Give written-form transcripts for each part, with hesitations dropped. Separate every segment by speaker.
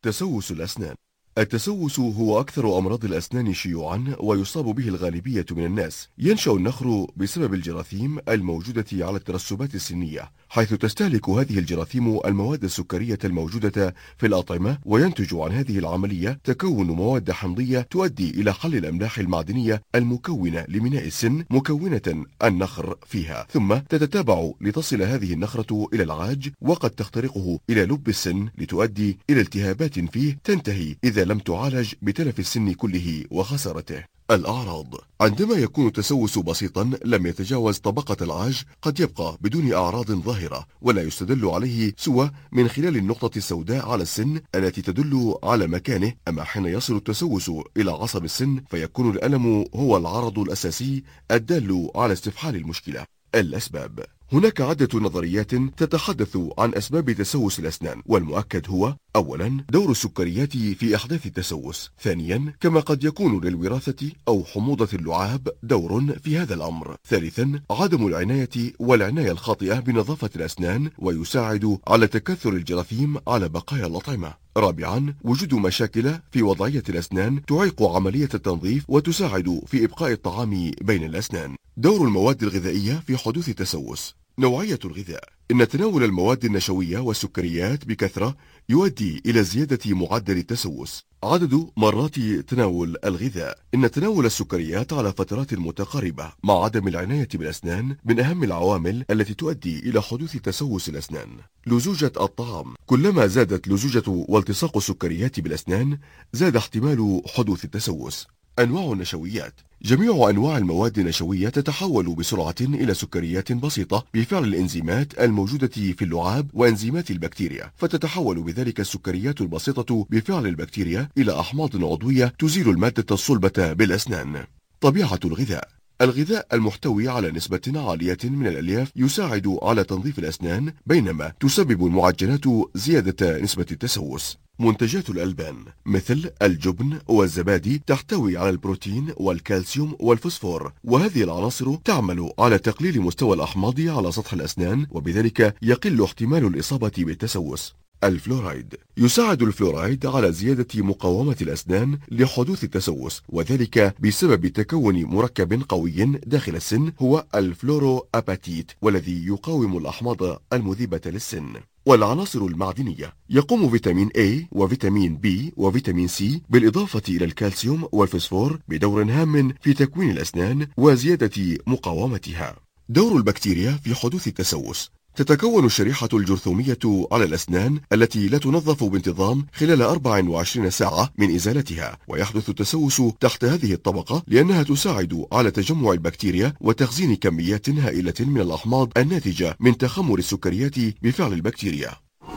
Speaker 1: تسوس الأسنان. التسوس هو أكثر أمراض الأسنان شيوعا ويصاب به الغالبية من الناس. ينشأ النخر بسبب الجراثيم الموجودة على الترسبات السنية، حيث تستهلك هذه الجراثيم المواد السكرية الموجودة في الأطعمة، وينتج عن هذه العملية تكون مواد حمضية تؤدي إلى حل الأملاح المعدنية المكونة لميناء السن مكونة النخر فيها، ثم تتتابع لتصل هذه النخرة إلى العاج، وقد تخترقه إلى لب السن لتؤدي إلى التهابات فيه تنتهي إذا لم تعالج بتلف السن كله وخسارته. الأعراض: عندما يكون التسوس بسيطا لم يتجاوز طبقة العاج قد يبقى بدون أعراض ظاهرة، ولا يستدل عليه سوى من خلال النقطة السوداء على السن التي تدل على مكانه. أما حين يصل التسوس إلى عصب السن فيكون الألم هو العرض الأساسي الدال على استفحال المشكلة. الأسباب: هناك عدة نظريات تتحدث عن أسباب تسوس الأسنان، والمؤكد هو: أولا، دور السكريات في إحداث التسوس. ثانيا، كما قد يكون للوراثة أو حموضة اللعاب دور في هذا الأمر. ثالثا، عدم العناية والعناية الخاطئة بنظافة الأسنان ويساعد على تكاثر الجراثيم على بقايا الأطعمة. رابعا، وجود مشاكل في وضعية الأسنان تعيق عملية التنظيف وتساعد في إبقاء الطعام بين الأسنان. دور المواد الغذائية في حدوث التسوس. نوعية الغذاء: إن تناول المواد النشوية والسكريات بكثرة يؤدي إلى زيادة معدل التسوس. عدد مرات تناول الغذاء: إن تناول السكريات على فترات متقاربة مع عدم العناية بالأسنان من أهم العوامل التي تؤدي إلى حدوث تسوس الأسنان. لزوجة الطعام: كلما زادت لزوجة والتصاق السكريات بالأسنان زاد احتمال حدوث التسوس. أنواع النشويات: جميع أنواع المواد النشوية تتحول بسرعة إلى سكريات بسيطة بفعل الإنزيمات الموجودة في اللعاب وإنزيمات البكتيريا، فتتحول بذلك السكريات البسيطة بفعل البكتيريا إلى أحماض عضوية تزيل المادة الصلبة بالأسنان. طبيعة الغذاء: الغذاء المحتوي على نسبة عالية من الألياف يساعد على تنظيف الأسنان، بينما تسبب المعجنات زيادة نسبة التسوس. منتجات الألبان مثل الجبن والزبادي تحتوي على البروتين والكالسيوم والفوسفور، وهذه العناصر تعمل على تقليل مستوى الأحماض على سطح الأسنان، وبذلك يقل احتمال الإصابة بالتسوس. الفلورايد: يساعد الفلورايد على زيادة مقاومة الأسنان لحدوث التسوس، وذلك بسبب تكون مركب قوي داخل السن هو الفلوروأباتيت، والذي يقاوم الأحماض المذيبة للسن. والعناصر المعدنية: يقوم فيتامين A وفيتامين B وفيتامين C بالإضافة إلى الكالسيوم والفوسفور بدور هام في تكوين الأسنان وزيادة مقاومتها. دور البكتيريا في حدوث التسوس: تتكون الشريحة الجرثومية على الأسنان التي لا تنظف بانتظام خلال 24 ساعة من إزالتها، ويحدث التسوس تحت هذه الطبقة لأنها تساعد على تجمع البكتيريا وتخزين كميات هائلة من الأحماض الناتجة من تخمر السكريات بفعل البكتيريا.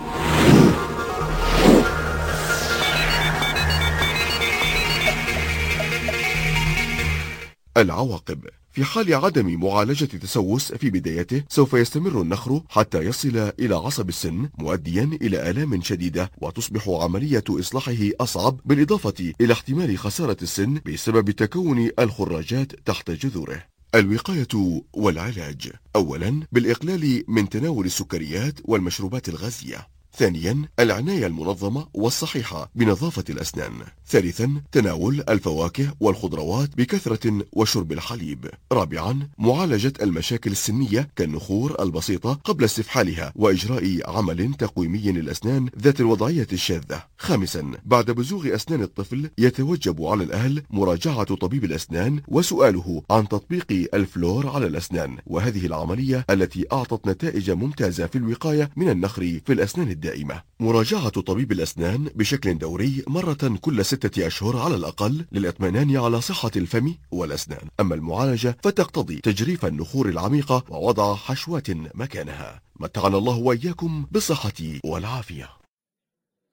Speaker 1: العواقب: في حال عدم معالجة التسوس في بدايته سوف يستمر النخر حتى يصل إلى عصب السن، مؤديا إلى آلام شديدة، وتصبح عملية إصلاحه أصعب، بالإضافة إلى احتمال خسارة السن بسبب تكون الخراجات تحت جذوره. الوقاية والعلاج: أولا، بالإقلال من تناول السكريات والمشروبات الغازية. ثانيا، العناية المنظمة والصحيحة بنظافة الأسنان. ثالثا، تناول الفواكه والخضروات بكثرة وشرب الحليب. رابعا، معالجة المشاكل السنية كالنخور البسيطة قبل استفحالها وإجراء عمل تقويمي للأسنان ذات الوضعية الشاذة. خامسا، بعد بزوغ أسنان الطفل يتوجب على الأهل مراجعة طبيب الأسنان وسؤاله عن تطبيق الفلور على الأسنان، وهذه العملية التي أعطت نتائج ممتازة في الوقاية من النخر في الأسنان الدائمة. مراجعة طبيب الأسنان بشكل دوري مرة كل 6 أشهر على الأقل للإطمئنان على صحة الفم والأسنان. أما المعالجة فتقتضي تجريف النخور العميقة ووضع حشوات مكانها. متعنا الله وإياكم بالصحة والعافية.